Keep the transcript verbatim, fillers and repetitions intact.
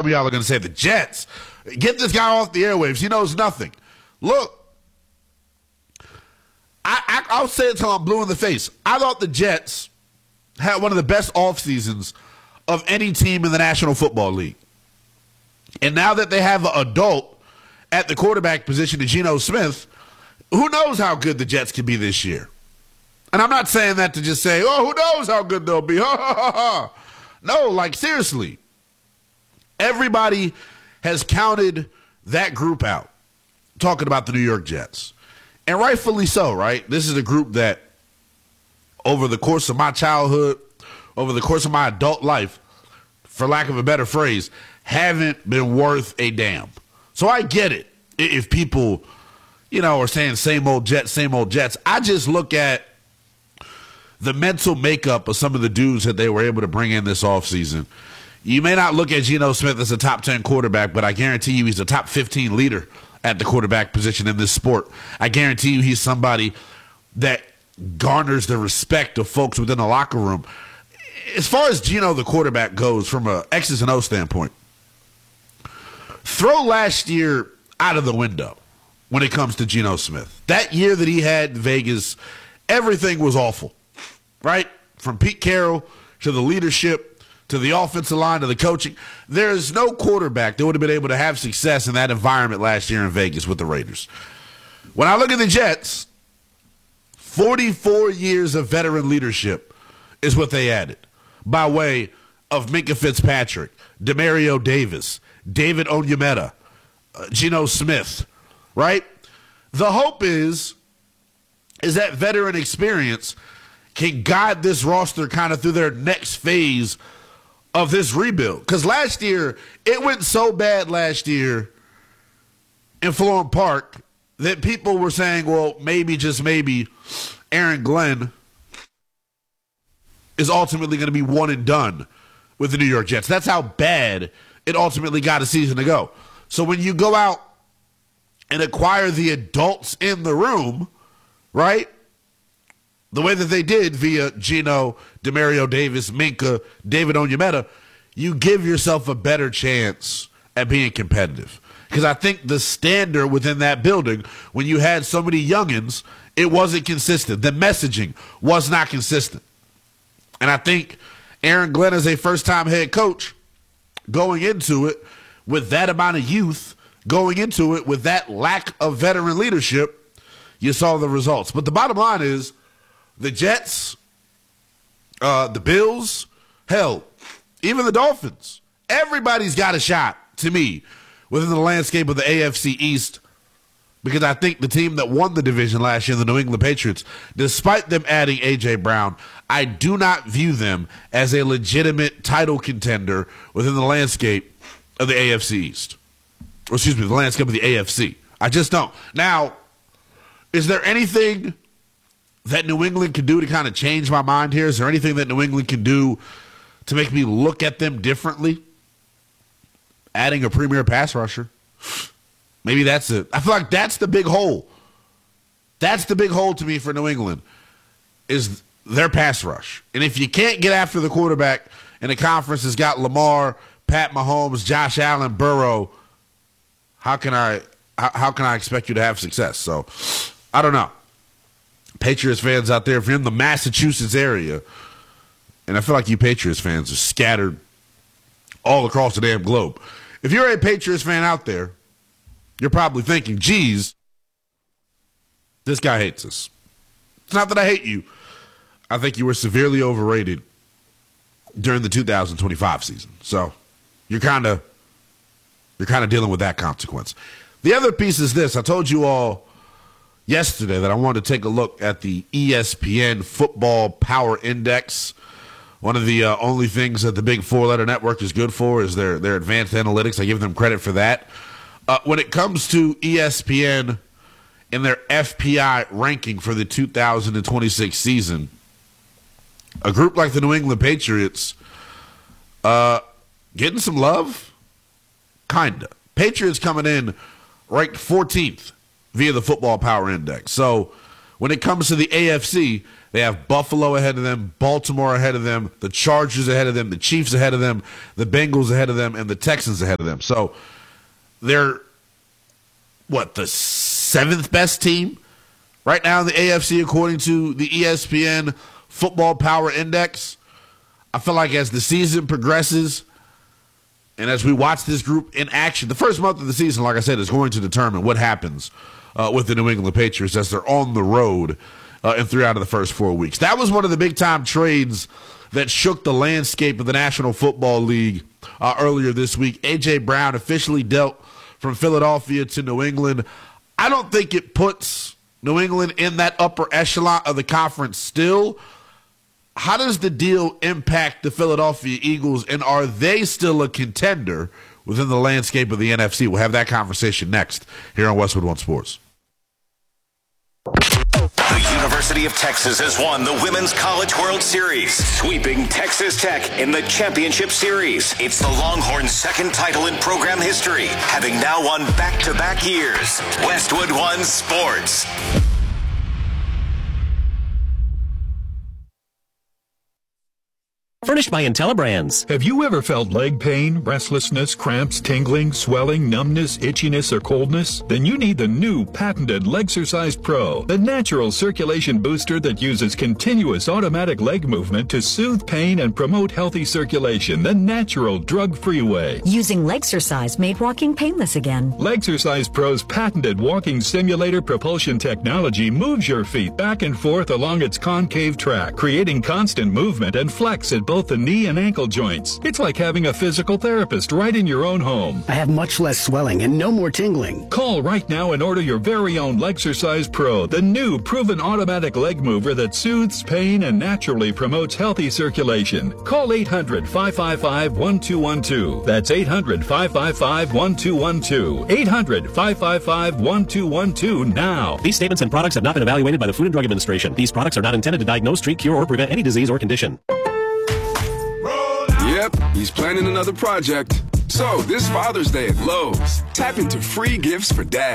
of y'all are going to say the Jets. Get this guy off the airwaves. He knows nothing. Look, I, I, I'll say it till I'm blue in the face. I thought the Jets had one of the best off seasons of any team in the National Football League. And now that they have an adult at the quarterback position, Geno Smith, who knows how good the Jets can be this year? And I'm not saying that to just say, oh, who knows how good they'll be. Ha, ha, ha, ha. No, like, seriously. Everybody has counted that group out, talking about the New York Jets. And rightfully so, right? This is a group that, over the course of my childhood, over the course of my adult life, for lack of a better phrase, haven't been worth a damn. So I get it if people, you know, are saying same old Jets, same old Jets. I just look at the mental makeup of some of the dudes that they were able to bring in this offseason. You may not look at Geno Smith as a top ten quarterback, but I guarantee you he's a top fifteen leader at the quarterback position in this sport. I guarantee you he's somebody that garners the respect of folks within the locker room. As far as Geno, the quarterback, goes from a X's and O standpoint, throw last year out of the window when it comes to Geno Smith. That year that he had in Vegas, everything was awful, right? From Pete Carroll to the leadership to the offensive line to the coaching. There is no quarterback that would have been able to have success in that environment last year in Vegas with the Raiders. When I look at the Jets, forty-four years of veteran leadership is what they added by way of Minkah Fitzpatrick, Demario Davis, David Onyemata, uh, Geno Smith, right? The hope is, is that veteran experience can guide this roster kind of through their next phase of this rebuild. Because last year, it went so bad last year in Florham Park that people were saying, well, maybe, just maybe, Aaron Glenn is ultimately going to be one and done with the New York Jets. That's how bad it ultimately got a season ago. So when you go out and acquire the adults in the room, right, the way that they did via Geno, Demario Davis, Minkah, David Onyemata, you give yourself a better chance at being competitive. Because I think the standard within that building, when you had so many youngins, it wasn't consistent. The messaging was not consistent. And I think Aaron Glenn, as a first-time head coach, going into it with that amount of youth, going into it with that lack of veteran leadership, you saw the results. But the bottom line is the Jets, uh, the Bills, hell, even the Dolphins, everybody's got a shot, to me, within the landscape of the A F C East, because I think the team that won the division last year, the New England Patriots, despite them adding A J. Brown, I do not view them as a legitimate title contender within the landscape of the A F C East. Or excuse me, the landscape of the A F C. I just don't. Now, is there anything that New England can do to kind of change my mind here? Is there anything that New England can do to make me look at them differently? Adding a premier pass rusher. Maybe that's it. I feel like that's the big hole. That's the big hole to me for New England, is their pass rush. And if you can't get after the quarterback and the conference has got Lamar, Pat Mahomes, Josh Allen, Burrow, how can I how, how can I expect you to have success? So, I don't know. Patriots fans out there, if you're in the Massachusetts area, and I feel like you Patriots fans are scattered all across the damn globe. If you're a Patriots fan out there, you're probably thinking, geez, this guy hates us. It's not that I hate you. I think you were severely overrated during the two thousand twenty-five season. So you're kind of you're kind of dealing with that consequence. The other piece is this. I told you all yesterday that I wanted to take a look at the E S P N Football Power Index. One of the uh, only things that the big four-letter network is good for is their, their advanced analytics. I give them credit for that. Uh, when it comes to E S P N and their F P I ranking for the two thousand twenty-six season, a group like the New England Patriots uh, getting some love? Kinda. Patriots coming in ranked fourteenth via the Football Power Index. So when it comes to the A F C, They have Buffalo ahead of them, Baltimore ahead of them, the Chargers ahead of them, the Chiefs ahead of them, the Bengals ahead of them, and the Texans ahead of them. So they're, what, the seventh best team right now in the A F C according to the E S P N Football Power Index. I feel like as the season progresses and as we watch this group in action, the first month of the season, like I said, is going to determine what happens uh, with the New England Patriots as they're on the road uh, in three out of the first four weeks. That was one of the big-time trades that shook the landscape of the National Football League uh, earlier this week. A J. Brown officially dealt from Philadelphia to New England. I don't think it puts New England in that upper echelon of the conference still. How does the deal impact the Philadelphia Eagles, and are they still a contender within the landscape of the N F C? We'll have that conversation next here on Westwood One Sports. The University of Texas has won the Women's College World Series, sweeping Texas Tech in the Championship Series. It's the Longhorns' second title in program history, having now won back-to-back years. Westwood One Sports. Furnished by IntelliBrands. Have you ever felt leg pain, restlessness, cramps, tingling, swelling, numbness, itchiness, or coldness? Then you need the new patented Legsercise Pro, the natural circulation booster that uses continuous automatic leg movement to soothe pain and promote healthy circulation the natural, drug-free way. Using Legsercise made walking painless again. Legsercise Pro's patented walking simulator propulsion technology moves your feet back and forth along its concave track, creating constant movement and flex at both the knee and ankle joints. It's like having a physical therapist right in your own home. I have much less swelling and no more tingling. Call right now and order your very own Legsercise Pro, the new proven automatic leg mover that soothes pain and naturally promotes healthy circulation. Call eight hundred, five five five, one two one two. That's eight hundred, five five five, one two one two. eight hundred, five five five, one two one two now. These statements and products have not been evaluated by the Food and Drug Administration. These products are not intended to diagnose, treat, cure, or prevent any disease or condition. Yep, he's planning another project. So, this Father's Day at Lowe's, tap into free gifts for dad.